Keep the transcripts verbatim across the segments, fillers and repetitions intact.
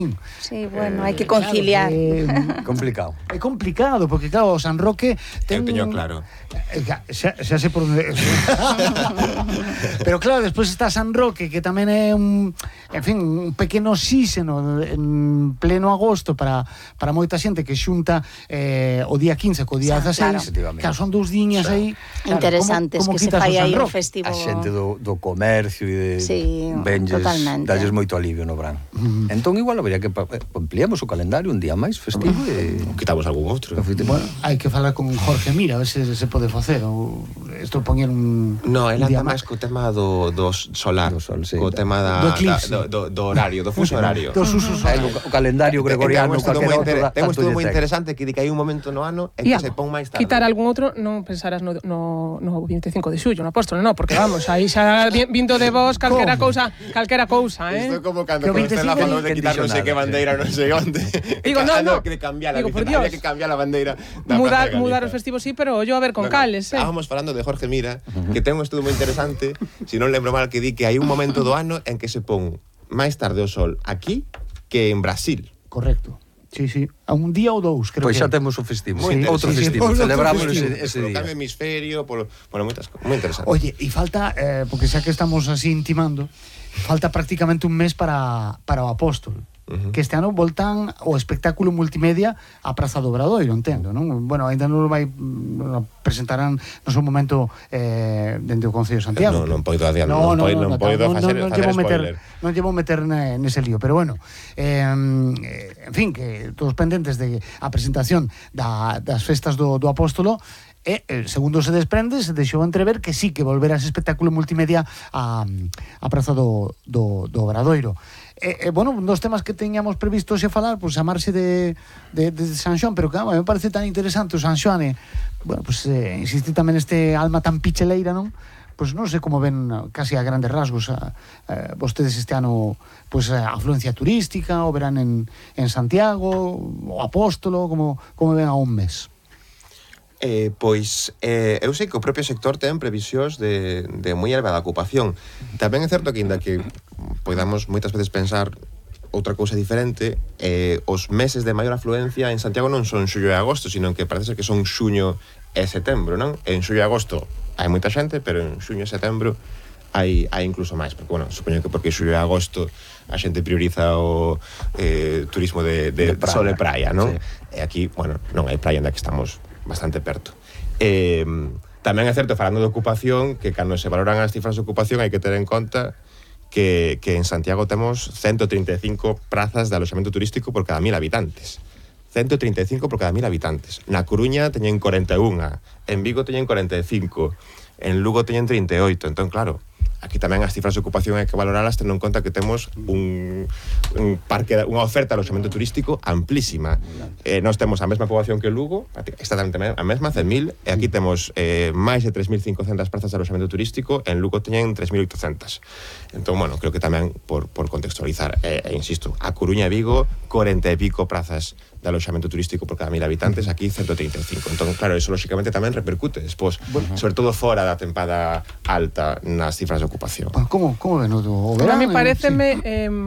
Sí, bueno, hai que conciliar. Claro, é complicado. É complicado, porque claro, o San Roque ten... Eu teño claro. Xa, xa sei por onde... Pero claro, despois está San Roque, que tamén é un, en fin, un pequeno oxíxeno en pleno agosto para, para moita xente que xunta eh, o día quince co día dezaseis. Claro, claro, son dous diñas aí claro, interesantes, como, como que se fai aí un festivo. A xente do, do comercio e de sí, benlles, totalmente. dalles moito alivio no verán. Mm. Entón igual habría que ampliamos o calendario un día máis festivo e quitamos algún outro. Bueno, hai que falar con Jorge Mira, a ver se se pode facer ou isto poñer un... No, el anda máis co tema do, do solar, do sol, sí. Co tema da, do, da, do, do, do horario, do fuso horario. Dos usos horarios. O calendario gregoriano. Ten un estudo moi interesante que di que hai un momento no ano en que se pon máis tarde. Quitar algún outro non pensarás no, no, no veinticinco de xullo, no apóstolo, no, porque vamos, aí xa vindo de vos calquera cousa, calquera cousa, eh? Isto é como cando Constela falou de quitar non sei que bandeira, non sei onde. Digo, no, no. Que cambiar, digo, por Dios. Que cambiar a bandeira da mudar, mudar os festivos sí, pero yo a ver con bueno, cales, eh. Estábamos falando de Jorge Mira, que ten un estudo moi interesante, se si non lembro mal, que di que hai un momento do ano en que se pon máis tarde o sol aquí que en Brasil. Correcto. Sí, sí, a un día ou dous, creo pois que. Pois xa temos o festivo, sí, outro sí, festivo, sí, celebramos festivo. ese, ese polo día. Cambio hemisferio, polo, bueno, moitas cousas, moi interesante. Oye, e falta, eh, porque xa que estamos así intimando, falta prácticamente un mes para, para o Apóstol. Uh-huh. Que este ano voltan o espectáculo multimedia a Praza do Obradoiro, entendo, non? Bueno, ainda non vai presentarán no seu momento eh, dende o Concello de Santiago. Non, non poido adiar, non, non, non, non poido facer, non, non, facer meter, spoiler. Non llevo meter nese lío, pero bueno, eh, en fin, que todos pendentes de a presentación da, das festas do, do Apóstolo. E, segundo se desprende, se deixou entrever que sí que volverá ese espectáculo multimedia a, a Praza do, do, do Obradoiro. E, e, bueno, un dos temas que teñamos previsto xe falar, pois, pues, amarse de, de, de San Xoán, pero que, me parece tan interesante o San Xoán, e, bueno, pois, pues, eh, insistir tamén neste alma tan picheleira, non? Pois pues non sei como ven casi a grandes rasgos a, a, vostedes este ano, pois pues, a afluencia turística, o verán en, en Santiago, o Apóstolo, como, como ven a un mes. Eh, pois, eh, eu sei que o propio sector ten previsións de, de moi elevada ocupación. Tamén é certo que, inda que podamos moitas veces pensar outra cousa diferente, eh, os meses de maior afluencia en Santiago non son xullo e agosto, sino que parece ser que son xuño e setembro, non? En xullo e agosto hai moita xente, pero en xuño e setembro hai, hai incluso máis, porque, bueno, supoño que porque xullo e agosto a xente prioriza o eh, turismo de, de, de sol e praia, non? Sí. E aquí, bueno, non hai praia onde que estamos bastante perto. Eh, tamén é certo, falando de ocupación, que cando se valoran as cifras de ocupación hai que ter en conta que, que en Santiago temos ciento trinta e cinco prazas de aloxamento turístico por cada mil habitantes. ciento trinta e cinco por cada mil habitantes. Na Coruña teñen cuarenta e un, en Vigo teñen cuarenta e cinco, en Lugo teñen trinta e oito. Entón, claro, aquí tamén as cifras de ocupación hai que valoralas tendo en conta que temos un, un parque, unha oferta de aloxamento turístico amplísima. Eh, nós temos a mesma poboación que Lugo, exactamente a mesma, cen mil, e aquí temos eh, máis de tres mil cincocentas prazas de aloxamento turístico, en Lugo teñen tres mil oitocentas. Entón, bueno, creo que tamén, por, por contextualizar, e eh, eh, insisto, a Coruña e Vigo, cuarenta e pico prazas de aloxamento turístico por cada mil habitantes, aquí ciento trinta e cinco. Entón, claro, eso lógicamente tamén repercute despois, bueno, sobre todo fora da tempada alta nas cifras de ocupación. Como, como ven o verán? A mí pareceme sí. eh,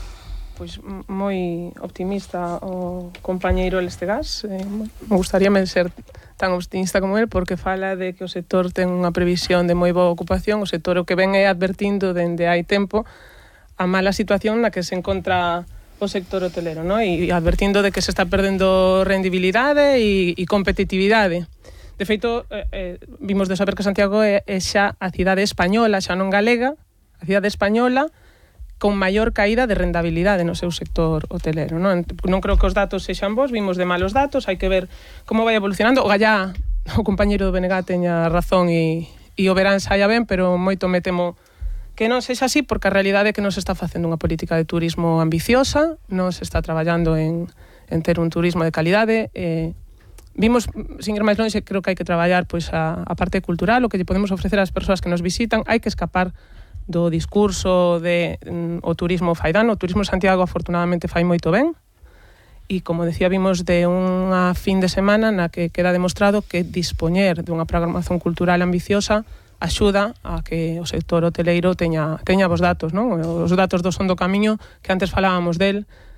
pois moi optimista o compañeiro Lestegas. Eh, me gustaríame ser tan optimista como él, porque fala de que o sector ten unha previsión de moi boa ocupación. O sector o que ven é advertindo dende hai tempo a mala situación na que se encontra o sector hotelero, ¿no? E advertindo de que se está perdendo rendibilidade e, e competitividade. De feito, eh, eh, vimos de saber que Santiago é, é xa a cidade española, xa non galega, a cidade española con maior caída de rentabilidade no seu sector hotelero, non? Non creo que os datos sexan bons, vimos de malos datos, hai que ver como vai evolucionando. O Gallá, o compañeiro do B N G teña razón e, e o verán saia ben, pero moito me temo que non sexa así, porque a realidade é que non se está facendo unha política de turismo ambiciosa, non se está traballando en, en ter un turismo de calidade. Eh, vimos, sin ir máis longe, creo que hai que traballar pois, a, a parte cultural, o que lle podemos ofrecer ás persoas que nos visitan. Hai que escapar do discurso de mm, o turismo fai dano. O turismo de Santiago, afortunadamente, fai moito ben. E, como decía, vimos de unha fin de semana na que queda demostrado que dispoñer dunha programación cultural ambiciosa axuda a que o sector hoteleiro teña, teña vos datos, non? Os datos do Son do Camiño, que antes falábamos del,